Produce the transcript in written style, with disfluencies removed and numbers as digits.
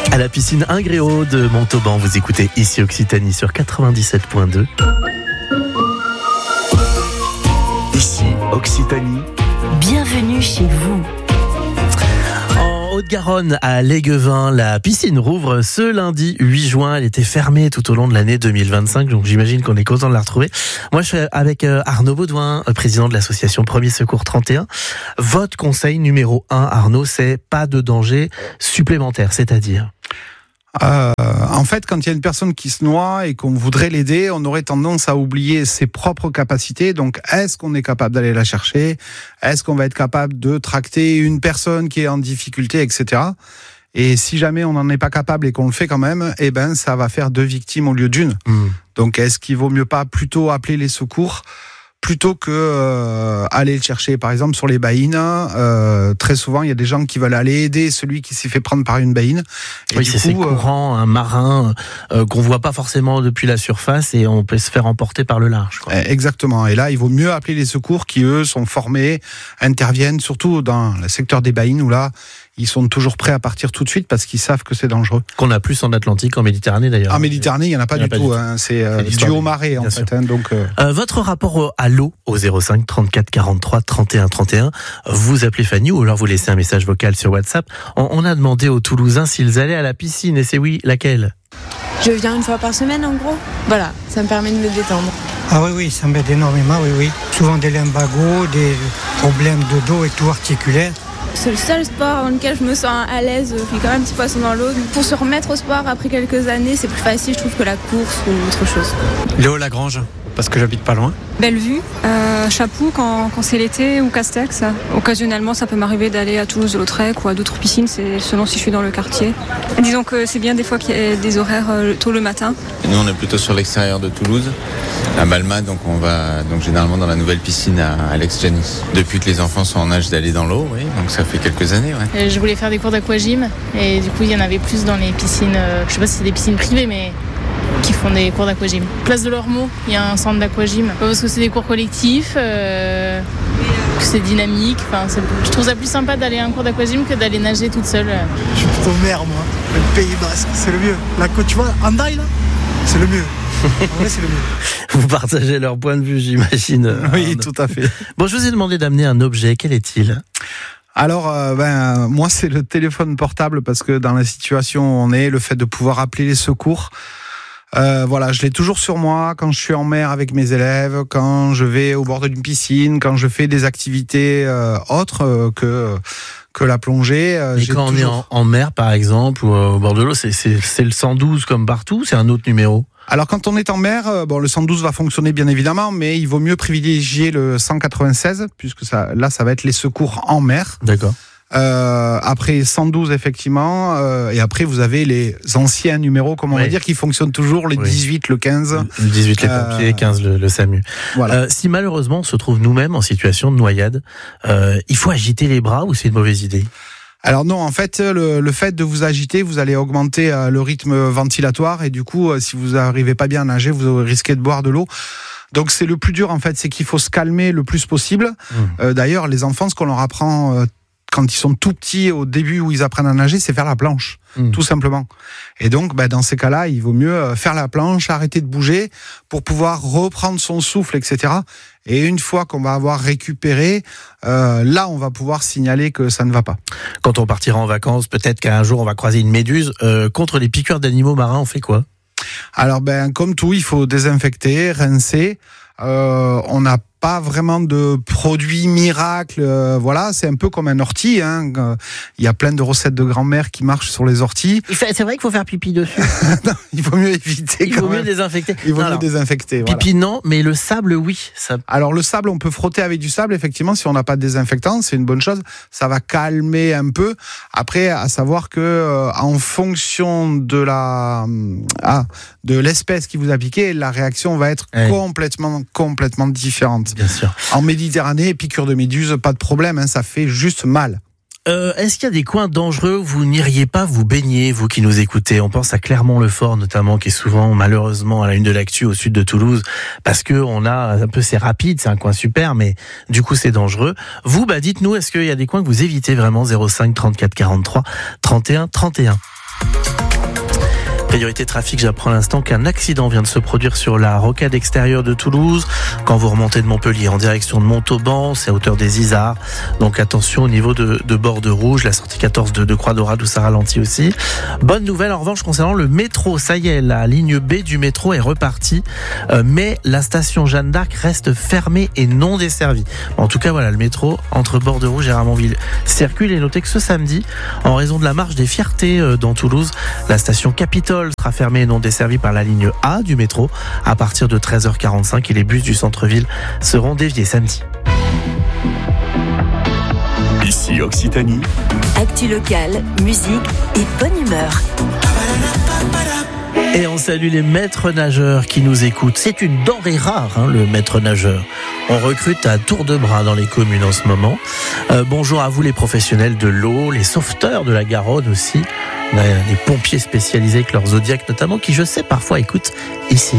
À la piscine Ingréau de Montauban, vous écoutez ici Occitanie sur 97.2. Ici Occitanie. Bienvenue chez vous. En Haute-Garonne, à Léguevin, la piscine rouvre ce lundi 8 juin. Elle était fermée tout au long de l'année 2025, donc j'imagine qu'on est content de la retrouver. Moi, je suis avec Arnaud Baudouin, président de l'association Premier Secours 31. Votre conseil numéro 1, Arnaud, c'est pas de danger supplémentaire, c'est-à-dire en fait, quand il y a une personne qui se noie et qu'on voudrait l'aider, on aurait tendance à oublier ses propres capacités. Donc, est-ce qu'on est capable d'aller la chercher ? Est-ce qu'on va être capable de tracter une personne qui est en difficulté, etc. Et si jamais on n'en est pas capable et qu'on le fait quand même, eh ben, ça va faire 2 victimes au lieu d'une. Donc, est-ce qu'il vaut mieux pas plutôt appeler les secours plutôt que aller le chercher, par exemple sur les baïnes. Très souvent, il y a des gens qui veulent aller aider celui qui s'est fait prendre par une baïne. Et oui, c'est ces courants, un marin qu'on voit pas forcément depuis la surface et on peut se faire emporter par le large, quoi. Exactement. Et là, il vaut mieux appeler les secours qui, eux, sont formés, interviennent, surtout dans le secteur des baïnes où là, ils sont toujours prêts à partir tout de suite parce qu'ils savent que c'est dangereux. Qu'on a plus en Atlantique, en Méditerranée d'ailleurs. En Méditerranée, il n'y en a pas du tout. C'est du haut marais en fait. Donc, votre rapport à l'eau au 05 34 43 31 31. Vous appelez Fanny ou alors vous laissez un message vocal sur WhatsApp. On a demandé aux Toulousains s'ils allaient à la piscine et c'est oui, laquelle ? Je viens une fois par semaine en gros. Voilà, ça me permet de me détendre. Ah oui, ça m'aide énormément, oui. Souvent des lumbagos, des problèmes de dos et tout articulaire. C'est le seul sport dans lequel je me sens à l'aise. Je fais quand même un petit poisson dans l'eau. Pour se remettre au sport après quelques années, c'est plus facile, je trouve, que la course ou autre chose. Léo Lagrange, parce que j'habite pas loin. Bellevue, Chapoux quand c'est l'été ou Castex. Occasionnellement, ça peut m'arriver d'aller à Toulouse-Lautrec ou à d'autres piscines, c'est selon si je suis dans le quartier. Disons que c'est bien des fois qu'il y a des horaires tôt le matin. Nous, on est plutôt sur l'extérieur de Toulouse, à Balma, donc on va généralement dans la nouvelle piscine à Alex-Janis. Depuis que les enfants sont en âge d'aller dans l'eau, oui, donc ça fait quelques années. Ouais. Je voulais faire des cours d'aquagym et du coup, il y en avait plus dans les piscines, je sais pas si c'est des piscines privées, mais qui font des cours d'aquagym. Place de l'Ormeau, il y a un centre d'aquagym. Parce que c'est des cours collectifs, que c'est dynamique. Enfin, je trouve ça plus sympa d'aller à un cours d'aquagym que d'aller nager toute seule. Je suis plutôt mer, moi. Le Pays Basque, c'est le mieux. Là, quand tu vois, Handaï, là, c'est le mieux. En vrai, c'est le mieux. Vous partagez leur point de vue, j'imagine. Oui, tout à fait. Bon, je vous ai demandé d'amener un objet. Quel est-il ? Alors, moi, c'est le téléphone portable parce que dans la situation où on est, le fait de pouvoir appeler les secours, voilà, je l'ai toujours sur moi quand je suis en mer avec mes élèves, quand je vais au bord d'une piscine, quand je fais des activités autres que la plongée. Et quand on est en mer, par exemple, ou au bord de l'eau, c'est le 112 comme partout, c'est un autre numéro ? Alors quand on est en mer, le 112 va fonctionner bien évidemment, mais il vaut mieux privilégier le 196 puisque ça va être les secours en mer. D'accord. Après 112 effectivement, et après vous avez les anciens numéros, comme on va dire, qui fonctionnent toujours, les 18, le 15. Le 18 les pompiers, 15 le SAMU. Voilà. Si malheureusement on se trouve nous-mêmes en situation de noyade, il faut agiter les bras ou c'est une mauvaise idée ? Alors non, en fait, le fait de vous agiter, vous allez augmenter le rythme ventilatoire et du coup, si vous n'arrivez pas bien à nager, vous risquez de boire de l'eau. Donc c'est le plus dur en fait, c'est qu'il faut se calmer le plus possible. D'ailleurs, les enfants, ce qu'on leur apprend quand ils sont tout petits, au début où ils apprennent à nager, c'est faire la planche, tout simplement. Et donc, dans ces cas-là, il vaut mieux faire la planche, arrêter de bouger pour pouvoir reprendre son souffle, etc. Et une fois qu'on va avoir récupéré, là, on va pouvoir signaler que ça ne va pas. Quand on partira en vacances, peut-être qu'un jour, on va croiser une méduse. Contre les piqûres d'animaux marins, on fait quoi ? Alors, comme tout, il faut désinfecter, rincer. On n'a pas vraiment de produits miracles, voilà, c'est un peu comme un ortie, hein. Il y a plein de recettes de grand-mère qui marchent sur les orties. C'est vrai qu'il faut faire pipi dessus. Non, il vaut mieux éviter. Il vaut mieux désinfecter. Il vaut mieux désinfecter. Pipi non, mais le sable oui. Alors le sable, on peut frotter avec du sable, effectivement, si on n'a pas de désinfectant, c'est une bonne chose. Ça va calmer un peu. Après, à savoir que en fonction de l'espèce qui vous a piqué, la réaction va être complètement différente. Bien sûr. En Méditerranée, piqûre de méduse, pas de problème, hein, ça fait juste mal. Est-ce qu'il y a des coins dangereux où vous n'iriez pas vous baigner, vous qui nous écoutez ? On pense à Clermont-le-Fort notamment, qui est souvent malheureusement à la une de l'actu au sud de Toulouse, parce que on a un peu, c'est rapide, c'est un coin super, mais du coup c'est dangereux. Vous, dites-nous, est-ce qu'il y a des coins que vous évitez vraiment ? 05 34 43 31 31. Priorité trafic, j'apprends à l'instant qu'un accident vient de se produire sur la rocade extérieure de Toulouse. Quand vous remontez de Montpellier en direction de Montauban, c'est à hauteur des Isards. Donc attention au niveau de Bordeaux-Rouge, la sortie 14 de Croix-Dorade où ça ralentit aussi. Bonne nouvelle en revanche concernant le métro. Ça y est, la ligne B du métro est repartie. Mais la station Jeanne d'Arc reste fermée et non desservie. En tout cas, voilà, le métro entre Bordeaux-Rouge et Ramonville circule. Et notez que ce samedi, en raison de la marche des fiertés dans Toulouse, la station Capitole sera fermée et non desservie par la ligne A du métro à partir de 13h45 et les bus du centre-ville seront déviés samedi. Ici Occitanie. Actu locale, musique et bonne humeur. Et on salue les maîtres nageurs qui nous écoutent. C'est une denrée rare, le maître nageur. On recrute à tour de bras dans les communes en ce moment. Bonjour à vous les professionnels de l'eau, les sauveteurs de la Garonne aussi. On a les pompiers spécialisés avec leur Zodiac notamment, qui je sais parfois écoutent ici.